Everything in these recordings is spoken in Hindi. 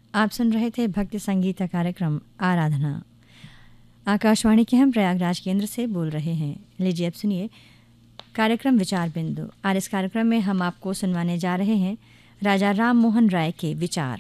आप सुन रहे थे भक्ति संगीत का कार्यक्रम आराधना। आकाशवाणी के हम प्रयागराज केंद्र से बोल रहे हैं। लीजिए अब सुनिए कार्यक्रम विचार बिंदु। आज इस कार्यक्रम में हम आपको सुनवाने जा रहे हैं राजा राम मोहन राय के विचार।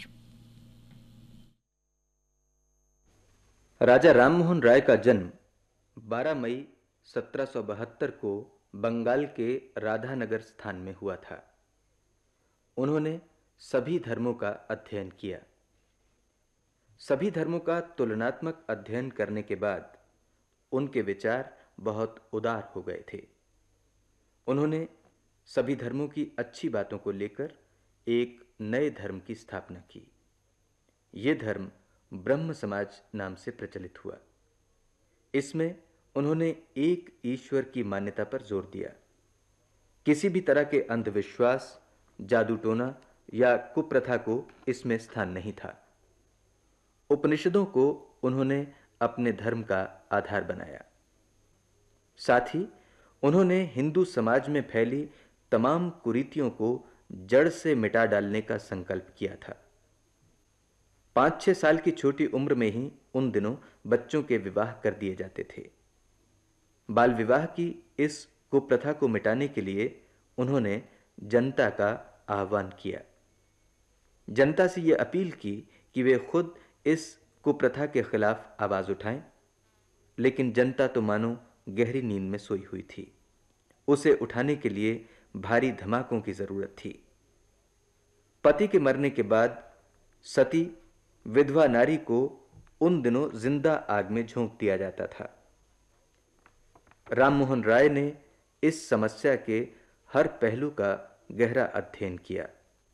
राजा राममोहन राय का जन्म 12 मई 1772 को बंगाल के राधानगर स्थान में हुआ था। उन्होंने सभी धर्मों का अध्ययन किया। सभी धर्मों का तुलनात्मक अध्ययन करने के बाद उनके विचार बहुत उदार हो गए थे। उन्होंने सभी धर्मों की अच्छी बातों को लेकर एक नए धर्म की स्थापना की। ये धर्म ब्रह्म समाज नाम से प्रचलित हुआ। इसमें उन्होंने एक ईश्वर की मान्यता पर जोर दिया। किसी भी तरह के अंधविश्वास, जादू टोना या कुप्रथा को इसमें स्थान नहीं था। उपनिषदों को उन्होंने अपने धर्म का आधार बनाया। साथ ही उन्होंने हिंदू समाज में फैली तमाम कुरीतियों को जड़ से मिटा डालने का संकल्प किया था। 5-6 साल की छोटी उम्र में ही उन दिनों बच्चों के विवाह कर दिए जाते थे। बाल विवाह की इस कुप्रथा को मिटाने के लिए उन्होंने जनता का आह्वान किया। जनता से यह अपील की कि वे खुद इस कुप्रथा के खिलाफ आवाज उठाएं। लेकिन जनता तो मानो गहरी नींद में सोई हुई थी। उसे उठाने के लिए भारी धमाकों की जरूरत थी। पति के मरने के बाद सती विधवा नारी को उन दिनों जिंदा आग में झोंक दिया जाता था। राममोहन राय ने इस समस्या के हर पहलू का गहरा अध्ययन किया।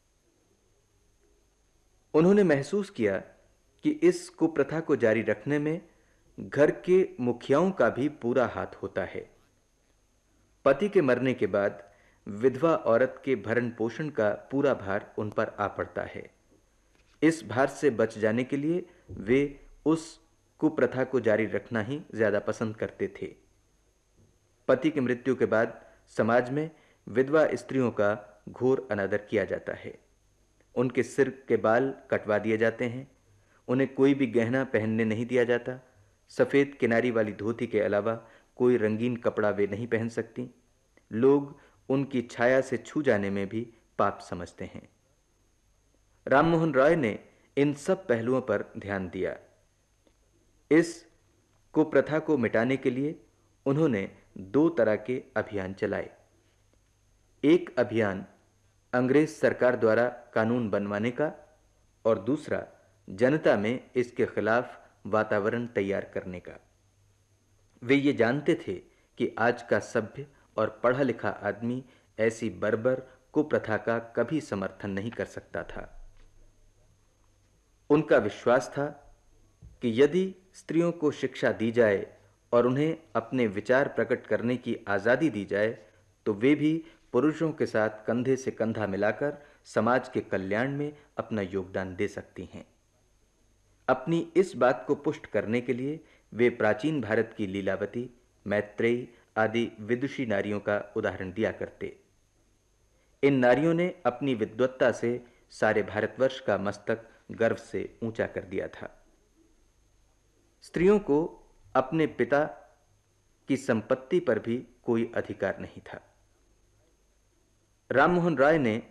उन्होंने महसूस किया कि इस कुप्रथा को जारी रखने में घर के मुखियाओं का भी पूरा हाथ होता है। पति के मरने के बाद विधवा औरत के भरण पोषण का पूरा भार उन पर आ पड़ता है। इस भार से बच जाने के लिए वे उस कुप्रथा को जारी रखना ही ज्यादा पसंद करते थे। पति की मृत्यु के बाद समाज में विधवा स्त्रियों का घोर अनादर किया जाता है। उनके सिर के बाल कटवा दिए जाते हैं। उन्हें कोई भी गहना पहनने नहीं दिया जाता। सफेद किनारी वाली धोती के अलावा कोई रंगीन कपड़ा वे नहीं पहन सकती। लोग उनकी छाया से छू जाने में भी पाप समझते हैं। राममोहन राय ने इन सब पहलुओं पर ध्यान दिया। इस कुप्रथा को मिटाने के लिए उन्होंने 2 तरह के अभियान चलाए। एक अभियान अंग्रेज सरकार द्वारा कानून बनवाने का और दूसरा जनता में इसके खिलाफ वातावरण तैयार करने का। वे ये जानते थे कि आज का सभ्य और पढ़ा लिखा आदमी ऐसी बर्बर कुप्रथा का कभी समर्थन नहीं कर सकता था। उनका विश्वास था कि यदि स्त्रियों को शिक्षा दी जाए और उन्हें अपने विचार प्रकट करने की आजादी दी जाए तो वे भी पुरुषों के साथ कंधे से कंधा मिलाकर समाज के कल्याण में अपना योगदान दे सकती हैं। अपनी इस बात को पुष्ट करने के लिए वे प्राचीन भारत की लीलावती, मैत्रेयी आदि विदुषी नारियों का उदाहरण दिया करते। इन नारियों ने अपनी विद्वत्ता से सारे भारतवर्ष का मस्तक गर्व से ऊंचा कर दिया था। स्त्रियों को अपने पिता की संपत्ति पर भी कोई अधिकार नहीं था। राममोहन राय ने